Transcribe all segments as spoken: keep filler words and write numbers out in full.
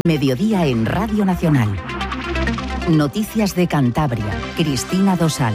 Mediodía en Radio Nacional. Noticias de Cantabria. Cristina Dosal.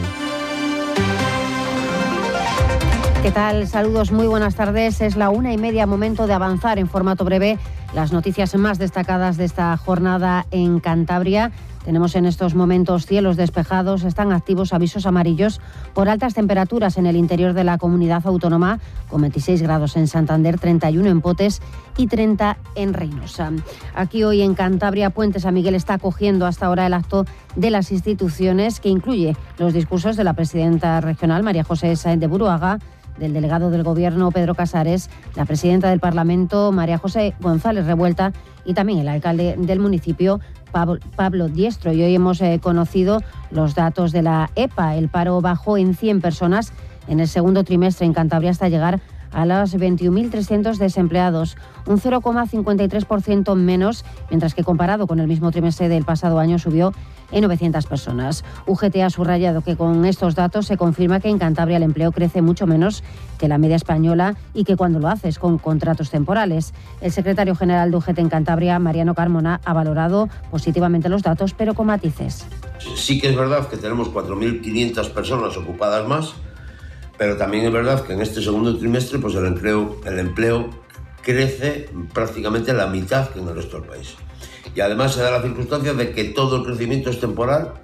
¿Qué tal? Saludos, muy buenas tardes. Es la una y media, momento de avanzar en formato breve las noticias más destacadas de esta jornada en Cantabria. Tenemos en estos momentos cielos despejados, están activos avisos amarillos por altas temperaturas en el interior de la comunidad autónoma, con veintiséis grados en Santander, treinta y uno en Potes y treinta en Reynosa. Aquí hoy en Cantabria, Puente San Miguel está acogiendo hasta ahora el acto de las instituciones, que incluye los discursos de la presidenta regional, María José Sáenz de Buruaga, del delegado del Gobierno, Pedro Casares, la presidenta del Parlamento, María José González Revuelta, y también el alcalde del municipio, Pablo Diestro. Y hoy hemos eh, conocido los datos de la E P A. El paro bajó en cien personas en el segundo trimestre en Cantabria hasta llegar a los veintiún mil trescientos desempleados, un cero coma cincuenta y tres por ciento menos, mientras que comparado con el mismo trimestre del pasado año subió en novecientas personas. U G T ha subrayado que con estos datos se confirma que en Cantabria el empleo crece mucho menos que la media española y que cuando lo hace es con contratos temporales. El secretario general de U G T en Cantabria, Mariano Carmona, ha valorado positivamente los datos, pero con matices. Sí que es verdad que tenemos cuatro mil quinientas personas ocupadas más, pero también es verdad que en este segundo trimestre pues el empleo, el empleo crece prácticamente la mitad que en el resto del país. Y además se da la circunstancia de que todo el crecimiento es temporal.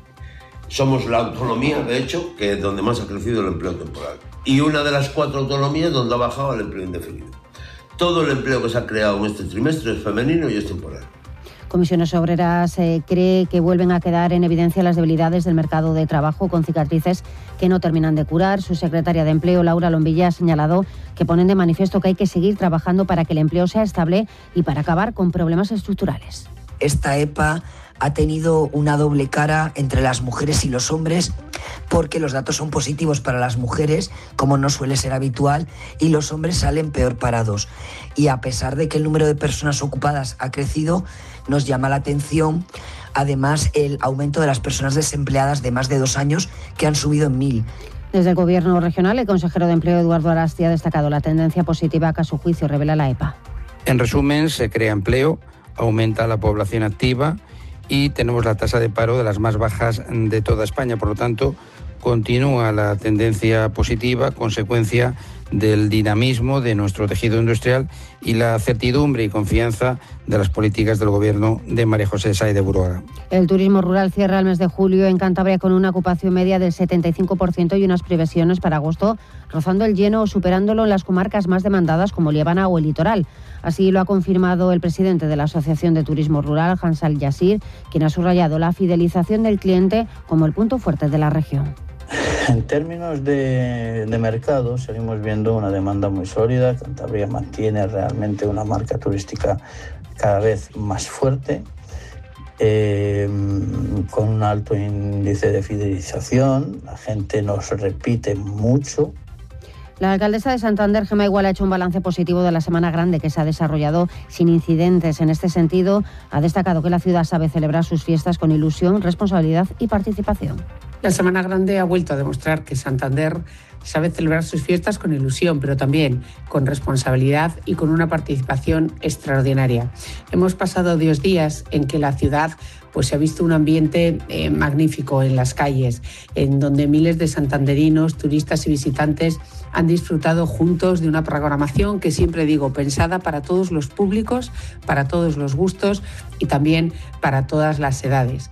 Somos la autonomía, de hecho, que es donde más ha crecido el empleo temporal. Y una de las cuatro autonomías donde ha bajado el empleo indefinido. Todo el empleo que se ha creado en este trimestre es femenino y es temporal. Comisiones Obreras eh, cree que vuelven a quedar en evidencia las debilidades del mercado de trabajo, con cicatrices que no terminan de curar. Su secretaria de Empleo, Laura Lombilla, ha señalado que ponen de manifiesto que hay que seguir trabajando para que el empleo sea estable y para acabar con problemas estructurales. Esta E P A ha tenido una doble cara entre las mujeres y los hombres, porque los datos son positivos para las mujeres, como no suele ser habitual, y los hombres salen peor parados. Y a pesar de que el número de personas ocupadas ha crecido, nos llama la atención, además, el aumento de las personas desempleadas de más de dos años, que han subido en mil. Desde el Gobierno regional, el consejero de Empleo, Eduardo Arasti, ha destacado la tendencia positiva que a su juicio revela la E P A. En resumen, se crea empleo, aumenta la población activa y tenemos la tasa de paro de las más bajas de toda España. Por lo tanto, continúa la tendencia positiva, consecuencia del dinamismo de nuestro tejido industrial y la certidumbre y confianza de las políticas del Gobierno de María José Sáenz de Buruaga. El turismo rural cierra el mes de julio en Cantabria con una ocupación media del setenta y cinco por ciento y unas previsiones para agosto rozando el lleno o superándolo en las comarcas más demandadas como Liébana o el Litoral. Así lo ha confirmado el presidente de la Asociación de Turismo Rural, Hansal Yassir, quien ha subrayado la fidelización del cliente como el punto fuerte de la región. En términos de, de mercado, seguimos viendo una demanda muy sólida. Cantabria mantiene realmente una marca turística cada vez más fuerte, eh, con un alto índice de fidelización. La gente nos repite mucho. La alcaldesa de Santander, Gemma Igual, ha hecho un balance positivo de la Semana Grande, que se ha desarrollado sin incidentes. En este sentido, ha destacado que la ciudad sabe celebrar sus fiestas con ilusión, responsabilidad y participación. La Semana Grande ha vuelto a demostrar que Santander sabe celebrar sus fiestas con ilusión, pero también con responsabilidad y con una participación extraordinaria. Hemos pasado dos días en que la ciudad pues, se ha visto un ambiente eh, magnífico en las calles, en donde miles de santanderinos, turistas y visitantes han disfrutado juntos de una programación que, siempre digo, pensada para todos los públicos, para todos los gustos y también para todas las edades.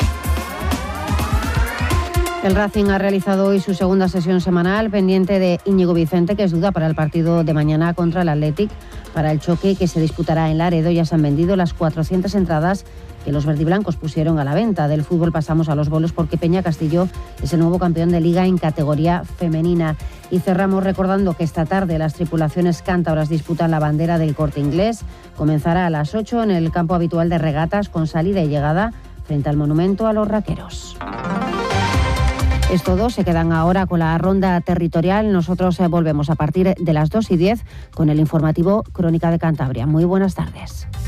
El Racing ha realizado hoy su segunda sesión semanal, pendiente de Íñigo Vicente, que es duda para el partido de mañana contra el Athletic. Para el choque que se disputará en Laredo ya se han vendido las cuatrocientas entradas que los verdiblancos pusieron a la venta. Del fútbol pasamos a los bolos, porque Peña Castillo es el nuevo campeón de Liga en categoría femenina. Y cerramos recordando que esta tarde las tripulaciones cántabras disputan la bandera del Corte Inglés. Comenzará a las ocho en el campo habitual de regatas, con salida y llegada frente al monumento a los Raqueros. Es todo, se quedan ahora con la ronda territorial. Nosotros volvemos a partir de las dos y diez con el informativo Crónica de Cantabria. Muy buenas tardes.